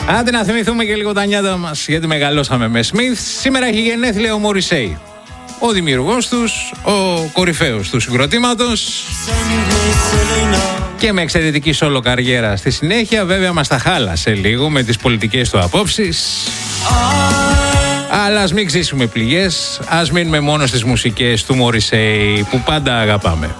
Άντε να θυμηθούμε και λίγο τα νιάτα μας, γιατί μεγαλώσαμε με Σμιθ. Σήμερα έχει γενέθλια ο Μωρισέι, ο δημιουργός τους, ο κορυφαίος του συγκροτήματος, και με εξαιρετική σόλο καριέρα στη συνέχεια. Βέβαια μας τα χάλασε λίγο με τις πολιτικές του απόψεις, αλλά ας μην ξύσουμε πληγές, ας μείνουμε μόνο στις μουσικές του Μωρισέι που πάντα αγαπάμε.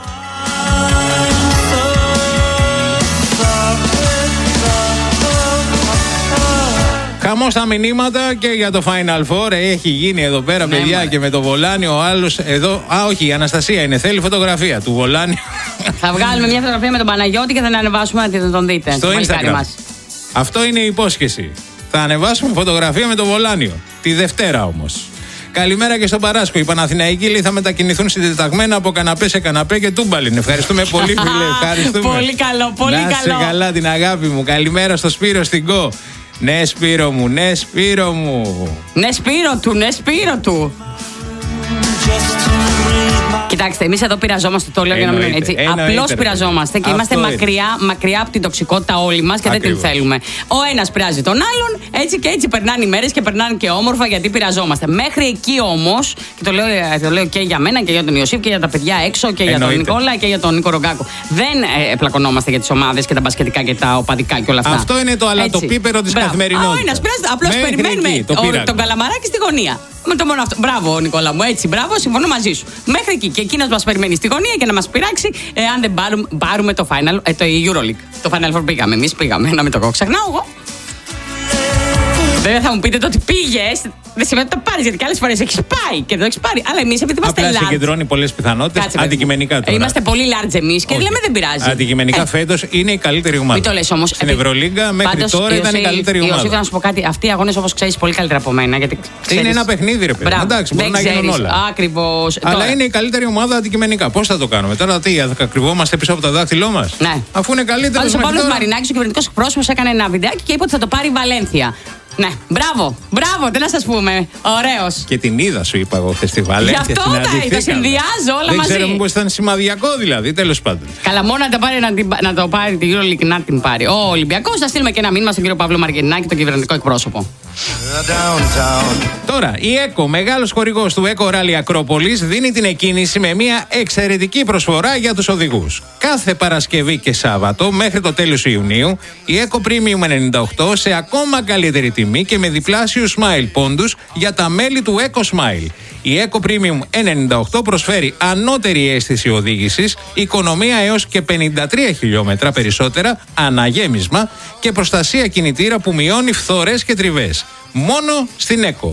Χαμός στα μηνύματα και για το Final Four έχει γίνει εδώ πέρα, ναι, παιδιά, και με το Βολάνι ο άλλος εδώ. Όχι, η Αναστασία είναι, θέλει φωτογραφία του Βολάνι. Θα βγάλουμε μια φωτογραφία με τον Παναγιώτη και θα την ανεβάσουμε να τον δείτε στο Instagram μας. Αυτό είναι η υπόσχεση. Θα ανεβάσουμε φωτογραφία με τον Βολάνιο. Τη Δευτέρα όμως. Καλημέρα και στον Παράσκο. Οι Παναθηναϊκοί θα μετακινηθούν συντεταγμένα από καναπέ σε καναπέ και τούμπαλιν. Ευχαριστούμε πολύ, φίλε. Ευχαριστούμε. Πολύ καλό, πολύ καλό. Να σε καλά, την αγάπη μου. Καλημέρα στο Σπύρο στην Κο. Ναι, Σπύρο μου, ναι, Σπύρο μου. Ναι, Σπύρο του, ναι, Σπύρο του. Κοιτάξτε, εμείς εδώ πειραζόμαστε, το λέω για να μην είναι έτσι. Απλώς πειραζόμαστε και είμαστε μακριά από την τοξικότητα όλοι μας και ακριβώς. δεν την θέλουμε. Ο ένας πειράζει τον άλλον, έτσι και έτσι περνάνε οι μέρες και περνάνε και όμορφα γιατί πειραζόμαστε. Μέχρι εκεί όμως, και το λέω και για μένα και για τον Ιωσήφ και για τα παιδιά έξω και για τον Νικόλα και για τον Νίκο Ρογκάκο. Δεν πλακωνόμαστε για τις ομάδες και τα μπασκετικά και τα οπαδικά και όλα αυτά. Αυτό είναι το αλατοπίπερο της καθημερινότητας. Ο ένας πειράζει, απλώς περιμένουμε τον καλαμαράκι στη γωνία. Με το μόνο αυτό. Μπράβο, Νικόλα μου, έτσι, μπράβο, συμφωνώ μαζί σου. Μέχρι εκεί. Και εκείνος μας περιμένει στη γωνία για να μας πειράξει, εάν δεν πάρουμε το Final, το EuroLeague. Το Final Four πήγαμε, εμείς πήγαμε, να μην το ξεχνάω εγώ. Βέβαια θα μου πείτε το ότι πήγες, δεν σημαίνει ότι το πάρεις, γιατί και άλλες φορές έχεις πάει και δεν το έχεις πάρει. Αλλά εμείς επειδή είμαστε large. Απλά συγκεντρώνει πολλές πιθανότητες. Αντικειμενικά τώρα. Είμαστε πολύ large εμείς και λέμε δεν πειράζει. Αντικειμενικά φέτος είναι η καλύτερη ομάδα. Μην το λες όμως. Στην Ευρωλίγκα μέχρι τώρα ήταν η καλύτερη ομάδα. Ιωσήφ, να σου πω κάτι, αυτοί οι αγώνες όπως ξέρεις πολύ καλύτερα από μένα. Είναι ένα παιχνίδι, ρε παιδί. Εντάξει, μπορεί να γίνουν όλα. Ακριβώς. Αλλά είναι η καλύτερη ομάδα αντικειμενικά. Πώς θα το κάνουμε τώρα, τι, θα κρυβόμαστε πίσω από το δάχτυλό μας? Ναι. Αφού είναι καλύτερο. Ο Παύλος Μαρινάκης, ο κυβερνητικός εκπρόσωπος, έκανε ένα βιντεάκι και είπε ότι θα το πάρει η Βαλένθια. Ναι, μπράβο, τι να σας πούμε. Ωραίος. Και την είδα, σου είπα εγώ, χθες στη Βαλένθια. Γι' αυτό τα συνδυάζω όλα μαζί. Δεν ξέρω μήπως ήταν σημαδιακό δηλαδή, τέλος πάντων. Καλά, μόνο να το πάρει τη EuroLeague, να την πάρει ο Ολυμπιακός. Θα στείλουμε και ένα μήνυμα στον κύριο Παύλο Μαρινάκη, τον κυβερνητικό εκπρόσωπο. Τώρα, η ΕΚΟ, μεγάλος χορηγός του ΕΚΟ Rally Ακρόπολης, δίνει την εκκίνηση με μια εξαιρετική προσφορά για τους οδηγούς. Κάθε Παρασκευή και Σάββατο μέχρι το τέλος Ιουνίου, η ΕΚΟ Premium 98 σε ακόμα καλύτερη τιμή και με διπλάσιους Smile πόντους για τα μέλη του Eco Smile. Η Eco Premium 98 προσφέρει ανώτερη αίσθηση οδήγησης, οικονομία έως και 53 χιλιόμετρα περισσότερα, αναγέμισμα και προστασία κινητήρα που μειώνει φθορές και τριβές. Μόνο στην Eco.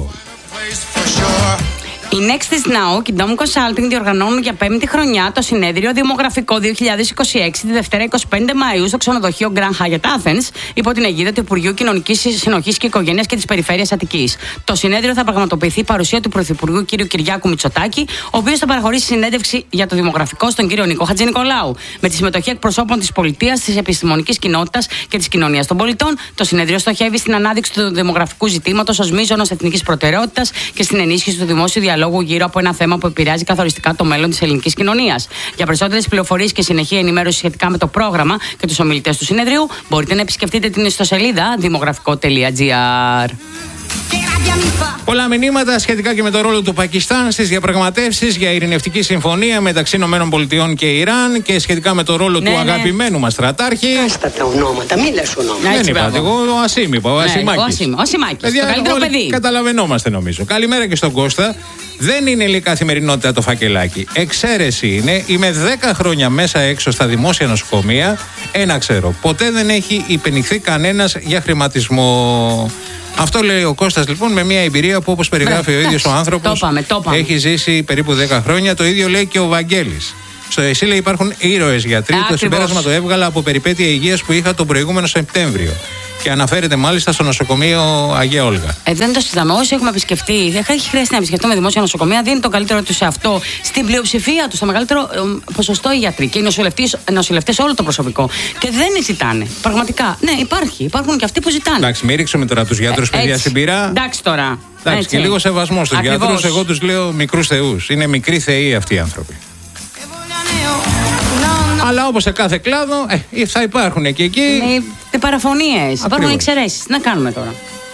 Η Next is Now και η Dom Consulting διοργανώνουν για 5η χρονιά το συνέδριο Δημογραφικό 2026 τη Δευτέρα 25 Μαΐου στο ξενοδοχείο Grand Hyatt Athens υπό την αιγίδα του Υπουργείου Κοινωνικής Συνοχής και Οικογένειας και της Περιφέρειας Αττικής. Το συνέδριο θα πραγματοποιηθεί παρουσία του Πρωθυπουργού κ. Κυριάκου Μητσοτάκη, ο οποίος θα παραχωρήσει συνέντευξη για το δημογραφικό στον κ. Νίκο Χατζηνικολάου. Με τη συμμετοχή εκπροσώπων της πολιτείας, της επιστημονικής κοινότητας και της κοινωνίας των πολιτών, το συνέδριο στοχεύει στην ανάδειξη του δημογραφικού ζητήματος ως μείζωνος εθνικής προτεραιότητας και στην ενίσχυση του δημόσιου διαλόγου γύρω από ένα θέμα που επηρεάζει καθοριστικά το μέλλον της ελληνικής κοινωνίας. Για περισσότερες πληροφορίες και συνεχή ενημέρωση σχετικά με το πρόγραμμα και τους ομιλητές του συνεδρίου, μπορείτε να επισκεφτείτε την ιστοσελίδα δημογραφικό.gr. Πολλά μηνύματα σχετικά και με το ρόλο του Πακιστάν στις διαπραγματεύσεις για ειρηνευτική συμφωνία μεταξύ ΗΠΑ και Ιράν και σχετικά με το ρόλο του αγαπημένου μας στρατάρχη. Άστα τα ονόματα, μη λες ονόματα. Δεν είπατε, εγώ ο Ασίμ είπα, ο Ασιμάκης. Ο Ασιμάκης, το καλύτερο παιδί. Καταλαβαίνόμαστε νομίζω. Καλημέρα και στον Κώστα. Δεν είναι η καθημερινότητα το φακελάκι. Εξαίρεση είναι. Είμαι 10 χρόνια μέσα έξω στα δημόσια νοσοκομεία. Ένα ξέρω. Ποτέ δεν έχει υπενηχθεί κανένας για χρηματισμό. Αυτό λέει ο Κώστας λοιπόν με μια εμπειρία που όπως περιγράφει ο ίδιος ο άνθρωπος έχει ζήσει περίπου 10 χρόνια. Το ίδιο λέει και ο Βαγγέλης. Στο ΕΣΥ λέει υπάρχουν ήρωες γιατροί. Το συμπέρασμα το έβγαλα από περιπέτεια υγείας που είχα τον προηγούμενο Σεπτέμβριο. Και αναφέρεται μάλιστα στο νοσοκομείο Αγία Όλγα. Δεν το συζητάμε. Όσοι έχουμε επισκεφτεί, έχει χρειαστεί να επισκεφτούμε δημόσια νοσοκομεία, δίνει το καλύτερο του σε αυτό. Στην πλειοψηφία του, στο μεγαλύτερο ποσοστό οι γιατροί και οι νοσηλευτές, όλο το προσωπικό. Και δεν ζητάνε. Πραγματικά. Ναι, υπάρχουν και αυτοί που ζητάνε. Εντάξει, μην ρίξουμε τώρα τους γιατρούς, παιδιά, στην πυρά. Εντάξει τώρα. Εντάξει, και λίγο σεβασμό στους γιατρούς. Εγώ τους λέω μικρούς θεούς. Είναι μικροί θεοί αυτοί οι άνθρωποι. Αλλά όπως σε κάθε κλάδο θα υπάρχουν και εκεί. Είναι παραφωνίες, υπάρχουν εξαιρέσεις. Τι να κάνουμε τώρα.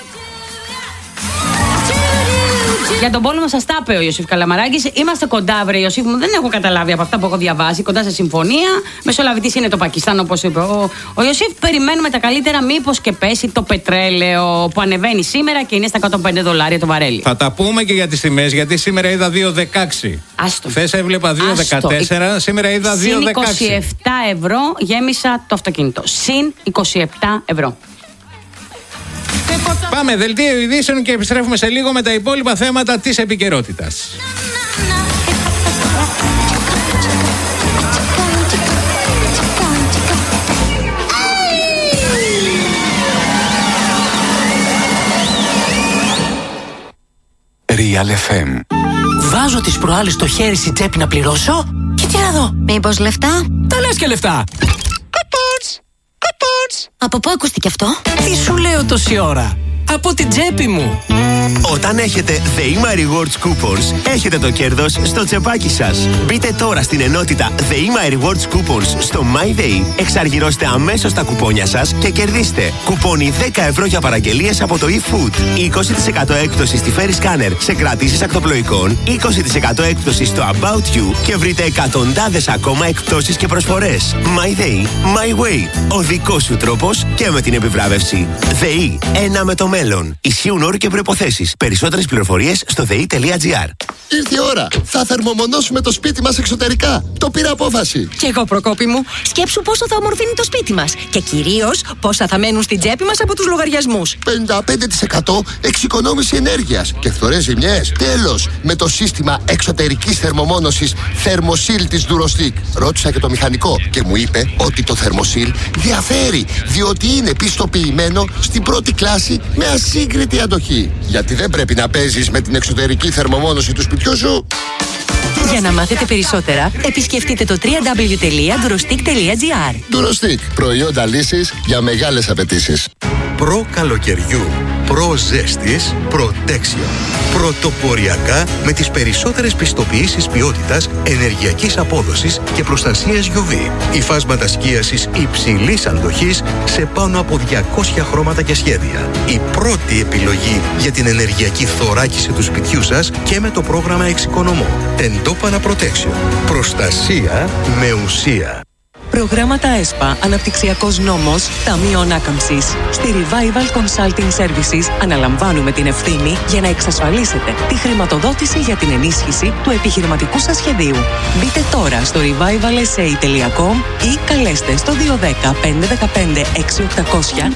Για τον πόλεμο σας τα είπε ο Ιωσήφ Καλαμαράκης. Είμαστε κοντά, βρε Ιωσήφ μου. Δεν έχω καταλάβει από αυτά που έχω διαβάσει. Κοντά σε συμφωνία. Μεσολαβητής είναι το Πακιστάν, όπως είπε ο Ιωσήφ. Περιμένουμε τα καλύτερα. Μήπως και πέσει το πετρέλαιο που ανεβαίνει σήμερα και είναι στα $105 το βαρέλι. Θα τα πούμε και για τις τιμές, γιατί σήμερα είδα 2,16. Χθες έβλεπα 2,14. Σήμερα είδα 2,16. Συν 27 ευρώ γέμισα το αυτοκίνητο. Συν 27 ευρώ. Πάμε δελτίο ειδήσεων και επιστρέφουμε σε λίγο με τα υπόλοιπα θέματα της επικαιρότητας. Real FM. Βάζω τις προάλλες το χέρι στη τσέπη να πληρώσω και τι να δω. Μήπως λεφτά? Τα λες και λεφτά. Από πού ακούστηκε αυτό? Τι σου λέω τόση ώρα? Από την τσέπη μου. Όταν έχετε The Rewards Coupons, έχετε το κέρδος στο τσεπάκι σας. Μπείτε τώρα στην ενότητα The Rewards Coupons στο MyDay, εξαργυρώστε αμέσως τα κουπόνια σας και κερδίστε κουπόνι 10 ευρώ για παραγγελίες από το eFood, 20% έκπτωση στη Ferry Scanner σε κρατήσεις ακτοπλοϊκών, 20% έκπτωση στο About You και βρείτε εκατοντάδες ακόμα εκπτώσεις και προσφορές. MyDay, My Way. Ο δικός σου τρόπος και με την επιβράβευση. ΔΕΗ, ένα με το μέλλον. Ισχύουν όροι και προϋποθέσεις. Περισσότερες πληροφορίες στο ΔΕΗ.gr. Ήρθε η ώρα. Θα θερμομονώσουμε το σπίτι μας εξωτερικά. Το πήρα απόφαση. Κι εγώ, Προκόπη μου. Σκέψου πόσο θα ομορφύνει το σπίτι μας. Και κυρίως πόσα θα μένουν στην τσέπη μας από τους λογαριασμούς. 55% εξοικονόμηση ενέργειας και φθορές ζημιές. Τέλος, με το σύστημα εξωτερικής θερμομόνωσης Thermosil της Durostic. Ρώτησα και το μηχανικό και μου είπε ότι το Thermosil διαφέρει, διότι είναι πιστοποιημένο στην πρώτη κλάση με ασύγκριτη αντοχή. Γιατί δεν πρέπει να παίζεις με την εξωτερική θερμομόνωση του σπιτιού σου. Για να μάθετε περισσότερα, επισκεφτείτε το www.durostic.gr. Durostic, προϊόντα λύσης για μεγάλες απαιτήσεις. Προ καλοκαιριού, προ ζέστης, Protection. Πρωτοποριακά με τις περισσότερες πιστοποιήσεις ποιότητας, ενεργειακής απόδοσης και προστασίας UV. Υφάσματα σκίασης υψηλής αντοχής σε πάνω από 200 χρώματα και σχέδια. Η πρώτη επιλογή για την ενεργειακή θωράκιση του σπιτιού σας και με το πρόγραμμα Εξοικονομώ. Τεντόπανα Protection. Προστασία με ουσία. Προγράμματα ΕΣΠΑ, Αναπτυξιακός Νόμος, Ταμείο Ανάκαμψης. Στη Revival Consulting Services αναλαμβάνουμε την ευθύνη για να εξασφαλίσετε τη χρηματοδότηση για την ενίσχυση του επιχειρηματικού σας σχεδίου. Μπείτε τώρα στο revivalsa.com ή καλέστε στο 210 515 6800.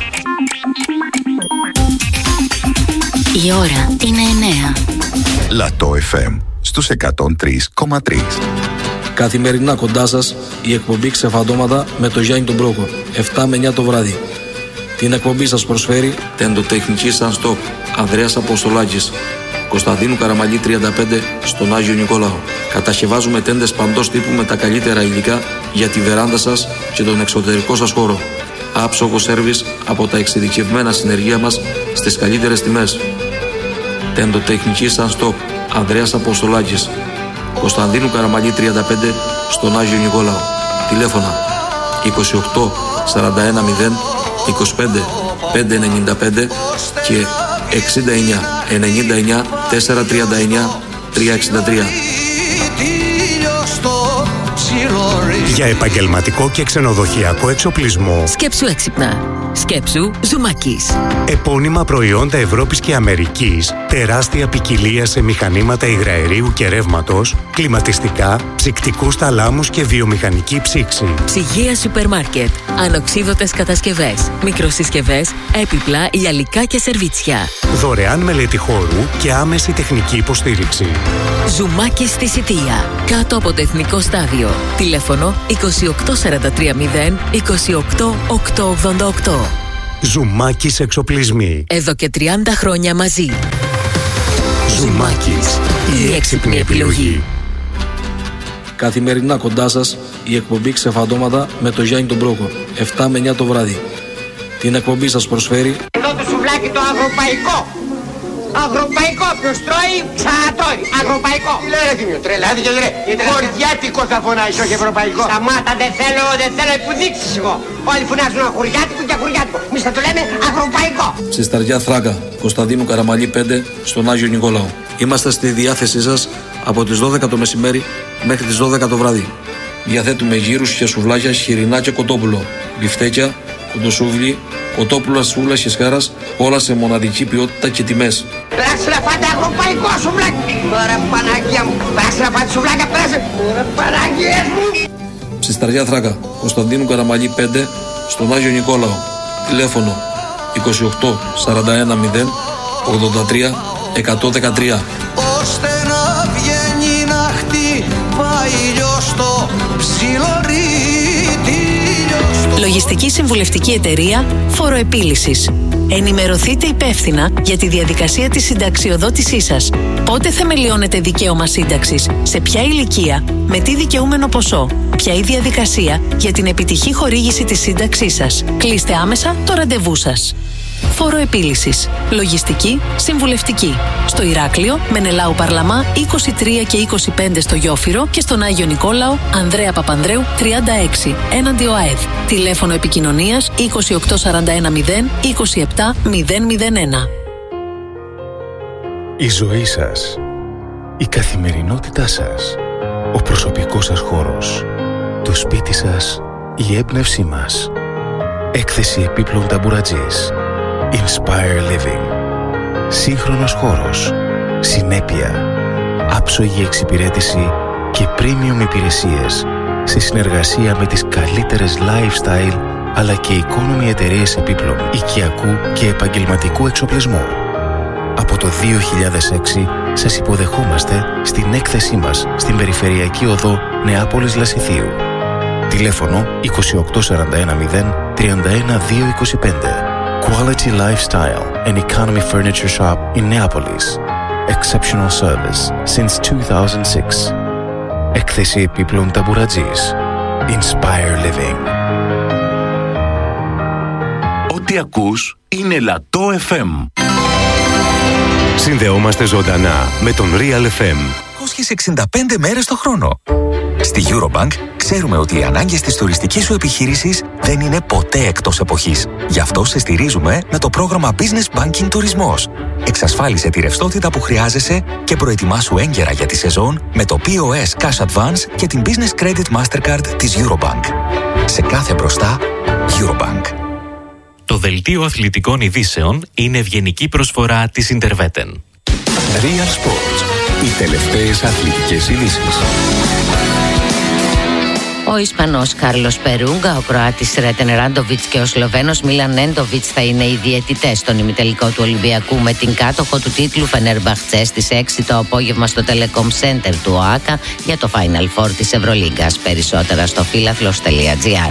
Η ώρα είναι 9. Λατό FM στους 103,3. Καθημερινά κοντά σας η εκπομπή Ξεφαντώματα με το Γιάννη τον Πρόκο, 7 με 9 το βράδυ. Την εκπομπή σας προσφέρει Τεντοτεχνική Sunstop, Ανδρέας Αποστολάκης, Κωνσταντίνου Καραμαλή 35 στον Άγιο Νικόλαο. Κατασκευάζουμε τέντες παντός τύπου με τα καλύτερα υλικά για τη βεράντα σας και τον εξωτερικό σας χώρο. Άψογο σέρβις από τα εξειδικευμένα συνεργεία μας στις καλύτερες τιμές. Τεντοτεχνική Sunstop, Ανδρέας Αποστολάκης, Κωνσταντίνου Καραμαλή 35 στον Άγιο Νικόλαο. Τηλέφωνα 28 41 0 25 595 και 69 99 439 363. Για επαγγελματικό και ξενοδοχειακό εξοπλισμό. Σκέψου έξυπνα. Σκέψου Ζουμάκης. Επώνυμα προϊόντα Ευρώπης και Αμερικής, τεράστια ποικιλία σε μηχανήματα υγραερίου και ρεύματος, κλιματιστικά, ψυκτικούς θαλάμους και βιομηχανική ψήξη. Ψυγεία σούπερ μάρκετ. Ανοξίδωτες κατασκευές. Μικροσυσκευές, έπιπλα, λιαλικά και σερβίτσια. Δωρεάν μελέτη χώρου και άμεση τεχνική υποστήριξη. Ζουμάκης στη Σιτία. Κάτω από το Εθνικό Στάδιο. Τηλέφωνο 28430 28888. Ζουμάκης Εξοπλισμοί. Εδώ και 30 χρόνια μαζί. Ζουμάκης, η έξυπνη επιλογή. Καθημερινά κοντά σας η εκπομπή Ξεφαντώματα με το Γιάννη τον Πρόκο, 7 με 9 το βράδυ. Την εκπομπή σας προσφέρει Εδώ το σουβλάκι το ευρωπαϊκό. Αγροπαϊκό, ποιος τρώει, ξανατρώει. Αγροπαϊκό. Τι λέει ρε Θήμιο, τρελάθηκε ρε. Χωριάτικο θα φωνάζεις, όχι ευρωπαϊκό. Σταμάτα, δεν θέλω υποδείξεις εγώ. Όλοι φωνάζουν χωριάτικο και χωριάτικο. Εμείς θα το λέμε αγροπαϊκό. Στη Σταριά Θράκα, Κωνσταντίνου Καραμαλή 5, στον Άγιο Νικόλαο. Είμαστε στη διάθεσή σας από τις 12 το μεσημέρι μέχρι τις 12 το βράδυ. Διαθέτουμε γύρους και σουβλάκια, χοιρινά και κοτόπουλο, μπιφτέκια, κοντοσούβλι, κοτόπουλα, σούβλα και σχάρας, όλα σε μοναδική ποιότητα και τιμές. Πέρασε να φάτε αγροπαϊκό σουβλάκι. Ωραία Παναγία μου. Πέρασε να φάτε σουβλάκια, πέρασε. Ωραία Παναγίες μου. Στη Σταριά Θράκα, Κωνσταντίνου Καραμαλή 5, στον Άγιο Νικόλαο. Τηλέφωνο 28 41 0 83 113. Ώστε να βγαίνει να χτυπάει λιώστο ψιλορίτη. Λογιστική συμβουλευτική εταιρεία Φοροεπίλυσης. Ενημερωθείτε υπεύθυνα για τη διαδικασία της συνταξιοδότησής σας. Πότε θεμελιώνετε δικαίωμα σύνταξης, σε ποια ηλικία, με τι δικαιούμενο ποσό, ποια η διαδικασία για την επιτυχή χορήγηση της σύνταξής σας. Κλείστε άμεσα το ραντεβού σας. Φοροεπίλυσης. Λογιστική συμβουλευτική. Στο Ηράκλειο, Μενελάου Παρλαμά 23 και 25 στο Γιόφυρο και στον Άγιο Νικόλαο, Ανδρέα Παπανδρέου 36, έναντι ΟΑΕΔ. Τηλέφωνο επικοινωνίας 28 41 0 27 001. Η ζωή σας, η καθημερινότητά σας, ο προσωπικός σας χώρος, το σπίτι σας, η έμπνευσή μας. Έκθεση επίπλων ταμπουρατζής. Inspire Living. Σύγχρονος χώρος, συνέπεια, άψογη εξυπηρέτηση και premium υπηρεσίες σε συνεργασία με τις καλύτερες lifestyle αλλά και economy εταιρείες επίπλων, οικιακού και επαγγελματικού εξοπλισμού. Από το 2006 σας υποδεχόμαστε στην έκθεσή μας στην Περιφερειακή Οδό Νεάπολης Λασιθίου. Τηλέφωνο 28 41 0 31 225. Quality Lifestyle and Economy Furniture Shop in Neapolis. Exceptional service since 2006. Έκθεση επίπλων ταμπουρατζής. Inspire Living. Ό,τι ακούς είναι Λατό FM. Συνδεόμαστε ζωντανά με τον Real FM. 265 μέρες το χρόνο. Στη Eurobank ξέρουμε ότι οι ανάγκες της τουριστικής σου επιχείρησης δεν είναι ποτέ εκτός εποχής. Γι' αυτό σε στηρίζουμε με το πρόγραμμα Business Banking Τουρισμός. Εξασφάλισε τη ρευστότητα που χρειάζεσαι και προετοιμάσου έγκαιρα για τη σεζόν με το POS Cash Advance και την Business Credit Mastercard της Eurobank. Σε κάθε μπροστά, Eurobank. Το δελτίο αθλητικών ειδήσεων είναι ευγενική προσφορά της Interveten. Real Sports. Οι τελευταίες αθλητικές ειδήσεις. Ο Ισπανός Κάρλος Περούγκα, ο Κροάτης Ρέτεν Ράντοβιτς και ο Σλοβαίνος Μίλαν Νέντοβιτς θα είναι οι διαιτητές στον ημιτελικό του Ολυμπιακού με την κάτοχο του τίτλου Φενέρμπαχτσε στις 6 το απόγευμα στο Telecom Center του ΟΑΚΑ για το Final Four της Ευρωλίγκας. Περισσότερα στο φίλαθλος.gr.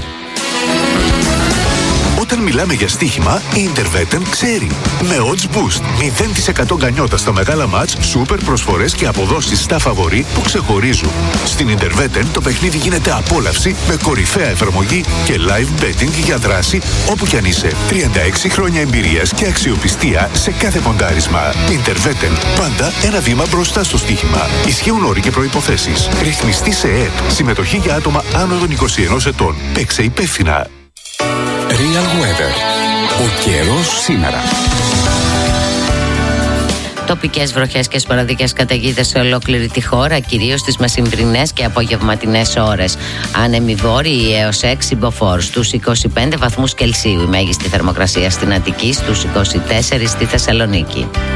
Όταν μιλάμε για στοίχημα, η Interveten ξέρει. Με Odds Boost, 0% γκανιότα στα μεγάλα μάτς, σούπερ προσφορές και αποδόσεις στα φαβορί που ξεχωρίζουν. Στην Interveten το παιχνίδι γίνεται απόλαυση με κορυφαία εφαρμογή και live betting για δράση όπου κι αν είσαι. 36 χρόνια εμπειρίας και αξιοπιστία σε κάθε ποντάρισμα. Interveten, πάντα ένα βήμα μπροστά στο στοίχημα. Ισχύουν όροι και προϋποθέσεις. Ρυθμιστή σε ΕΕΠ. Συμμετοχή για άτομα άνω των 21 ετών. Παίξε υπεύθυνα. Real Weather. Ο καιρός σήμερα. Τοπικές βροχές και σποραδικές καταιγίδες σε ολόκληρη τη χώρα, κυρίως στις μεσημβρινές και απογευματινές ώρες. Άνεμοι βόρειοι έως 6 μποφόρ, στους 25 βαθμούς Κελσίου. Η μέγιστη θερμοκρασία στην Αττική, στους 24 στη Θεσσαλονίκη.